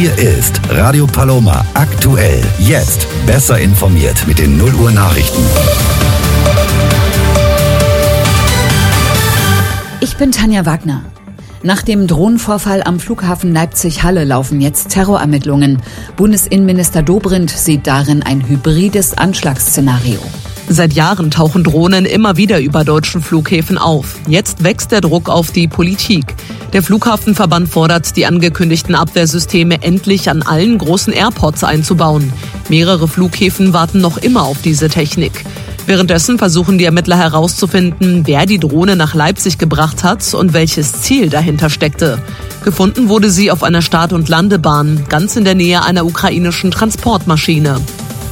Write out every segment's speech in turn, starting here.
Hier ist Radio Paloma aktuell. Jetzt besser informiert mit den 0 Uhr Nachrichten. Ich bin Tanja Wagner. Nach dem Drohnenvorfall am Flughafen Leipzig-Halle laufen jetzt Terrorermittlungen. Bundesinnenminister Dobrindt sieht darin ein hybrides Anschlagsszenario. Seit Jahren tauchen Drohnen immer wieder über deutschen Flughäfen auf. Jetzt wächst der Druck auf die Politik. Der Flughafenverband fordert, die angekündigten Abwehrsysteme endlich an allen großen Airports einzubauen. Mehrere Flughäfen warten noch immer auf diese Technik. Währenddessen versuchen die Ermittler herauszufinden, wer die Drohne nach Leipzig gebracht hat und welches Ziel dahinter steckte. Gefunden wurde sie auf einer Start- und Landebahn, ganz in der Nähe einer ukrainischen Transportmaschine.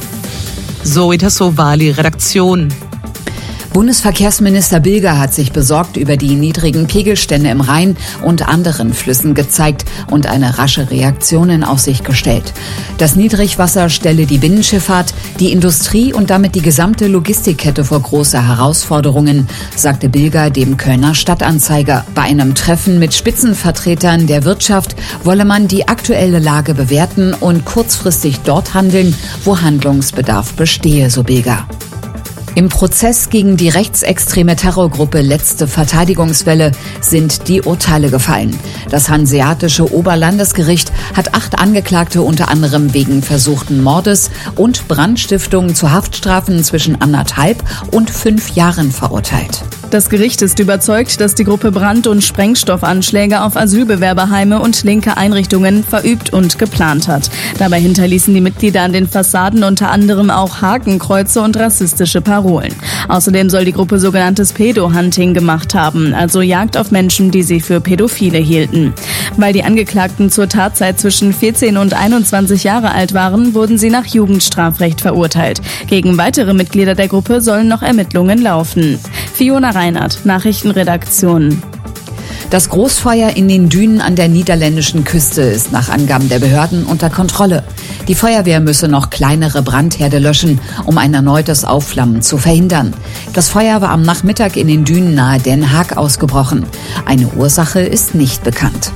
Zoe Tassovali, Redaktion. Bundesverkehrsminister Bilger hat sich besorgt über die niedrigen Pegelstände im Rhein und anderen Flüssen gezeigt und eine rasche Reaktion in Aussicht gestellt. Das Niedrigwasser stelle die Binnenschifffahrt, die Industrie und damit die gesamte Logistikkette vor große Herausforderungen, sagte Bilger dem Kölner Stadtanzeiger. Bei einem Treffen mit Spitzenvertretern der Wirtschaft wolle man die aktuelle Lage bewerten und kurzfristig dort handeln, wo Handlungsbedarf bestehe, so Bilger. Im Prozess gegen die rechtsextreme Terrorgruppe Letzte Verteidigungswelle sind die Urteile gefallen. Das Hanseatische Oberlandesgericht hat 8 Angeklagte unter anderem wegen versuchten Mordes und Brandstiftung zu Haftstrafen zwischen 1,5 und 5 Jahren verurteilt. Das Gericht ist überzeugt, dass die Gruppe Brand- und Sprengstoffanschläge auf Asylbewerberheime und linke Einrichtungen verübt und geplant hat. Dabei hinterließen die Mitglieder an den Fassaden unter anderem auch Hakenkreuze und rassistische Parolen. Außerdem soll die Gruppe sogenanntes Pedo-Hunting gemacht haben, also Jagd auf Menschen, die sie für Pädophile hielten. Weil die Angeklagten zur Tatzeit zwischen 14 und 21 Jahre alt waren, wurden sie nach Jugendstrafrecht verurteilt. Gegen weitere Mitglieder der Gruppe sollen noch Ermittlungen laufen. Fiona Reinhardt, Nachrichtenredaktion. Das Großfeuer in den Dünen an der niederländischen Küste ist nach Angaben der Behörden unter Kontrolle. Die Feuerwehr müsse noch kleinere Brandherde löschen, um ein erneutes Aufflammen zu verhindern. Das Feuer war am Nachmittag in den Dünen nahe Den Haag ausgebrochen. Eine Ursache ist nicht bekannt.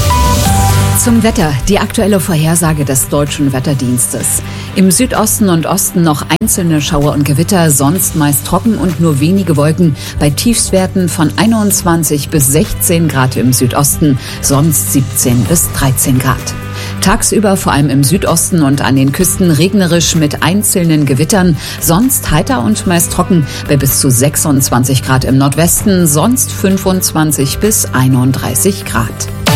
Zum Wetter, die aktuelle Vorhersage des Deutschen Wetterdienstes. Im Südosten und Osten noch einzelne Schauer und Gewitter, sonst meist trocken und nur wenige Wolken bei Tiefstwerten von 21 bis 16 Grad im Südosten, sonst 17 bis 13 Grad. Tagsüber vor allem im Südosten und an den Küsten regnerisch mit einzelnen Gewittern, sonst heiter und meist trocken bei bis zu 26 Grad im Nordwesten, sonst 25 bis 31 Grad.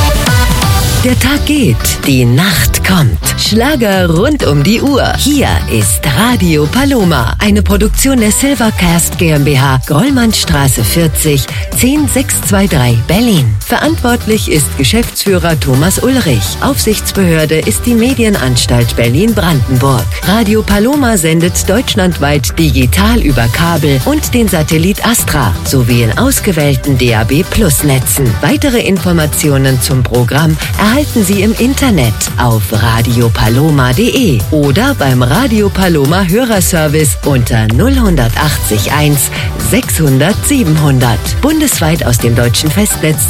Der Tag geht, die Nacht kommt. Schlager rund um die Uhr. Hier ist Radio Paloma, eine Produktion der Silvercast GmbH, Grollmannstraße 40, 10623 Berlin. Verantwortlich ist Geschäftsführer Thomas Ulrich. Aufsichtsbehörde ist die Medienanstalt Berlin-Brandenburg. Radio Paloma sendet deutschlandweit digital über Kabel und den Satellit Astra sowie in ausgewählten DAB+-Netzen. Weitere Informationen zum Programm erhalten Sie im Internet auf radiopaloma.de oder beim Radio Paloma Hörerservice unter 0181 600 700. Bundesweit aus dem deutschen Festnetz